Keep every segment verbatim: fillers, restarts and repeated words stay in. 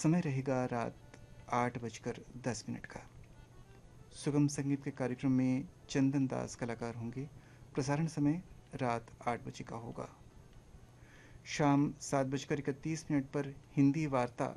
समय रहेगा रात आठ बजकर दस मिनट का। सुगम संगीत के कार्यक्रम में चंदन दास कलाकार होंगे। प्रसारण समय रात आठ बजे का होगा। शाम सात बजकर इकतीस मिनट पर हिंदी वार्ता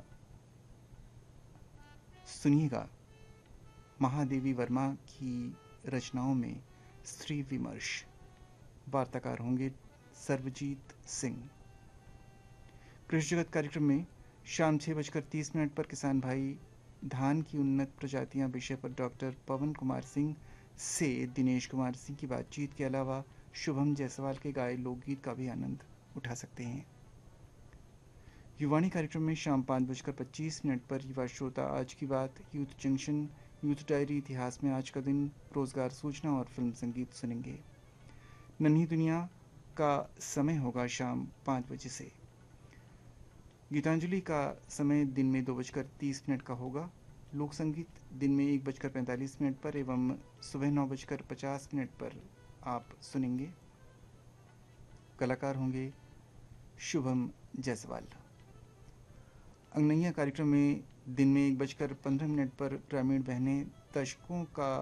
सुनिएगा। महादेवी वर्मा की रचनाओं में स्त्री विमर्श। वार्ताकार होंगे सर्वजीत सिंह। कृषि जगत कार्यक्रम में शाम छः बजकर तीस मिनट पर किसान भाई धान की उन्नत प्रजातियां विषय पर डॉक्टर पवन कुमार सिंह से दिनेश कुमार सिंह की बातचीत के अलावा शुभम जायसवाल के गाए लोकगीत का भी आनंद उठा सकते हैं। युवाणी कार्यक्रम में शाम पाँच बजकर पच्चीस मिनट पर युवा श्रोता आज की बात, यूथ जंक्शन, यूथ डायरी, इतिहास में आज का दिन, रोजगार सूचना और फिल्म संगीत सुनेंगे। नन्ही दुनिया का समय होगा शाम पाँच बजे से। गीतांजलि का समय दिन में दो बजकर तीस मिनट का होगा। लोक संगीत दिन में एक बजकर पैंतालीस मिनट पर एवं सुबह नौ बजकर पचास मिनट पर आप सुनेंगे। कलाकार होंगे शुभम जायसवाल। अंगनैया कार्यक्रम में दिन में एक बजकर पंद्रह मिनट पर ग्रामीण बहनें दशकों का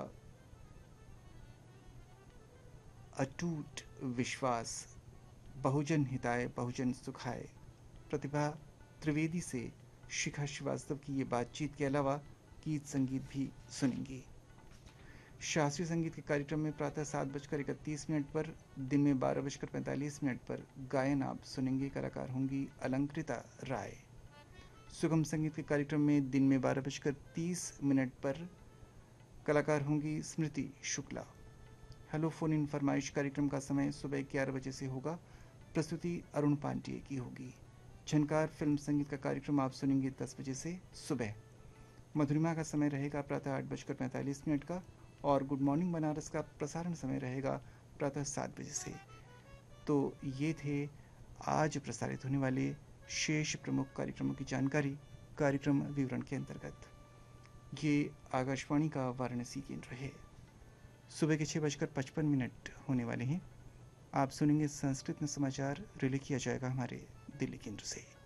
अटूट विश्वास, बहुजन हिताय बहुजन सुखाय, प्रतिभा त्रिवेदी से शिखा श्रीवास्तव की ये बातचीत के अलावा गीत संगीत भी सुनेंगे। शास्त्रीय संगीत के कार्यक्रम में प्रातः सात बजकर इकतीस मिनट पर, दिन में बारह बजकर पैंतालीस मिनट पर गायन आप सुनेंगे। कलाकार होंगी अलंकृता राय। सुगम संगीत के कार्यक्रम में दिन में बारह बजकर तीस मिनट पर कलाकार होंगी स्मृति शुक्ला। हेलो फोन इन फरमाइश कार्यक्रम का समय सुबह ग्यारह बजे से होगा। प्रस्तुति अरुण पांडे की होगी। झनकार फिल्म संगीत का कार्यक्रम आप सुनेंगे दस बजे से सुबह। मधुरिमा का समय रहेगा प्रातः आठ बजकर पैंतालीस मिनट का और गुड मॉर्निंग बनारस का प्रसारण समय रहेगा प्रातः सात बजे से। तो ये थे आज प्रसारित होने वाले शेष प्रमुख कार्यक्रमों की जानकारी कार्यक्रम विवरण के अंतर्गत। ये आकाशवाणी का वाराणसी केंद्र है। सुबह के छः बजकर पचपन मिनट होने वाले हैं। आप सुनेंगे संस्कृत में समाचार, रिले किया जाएगा हमारे दिल्ली केंद्र से।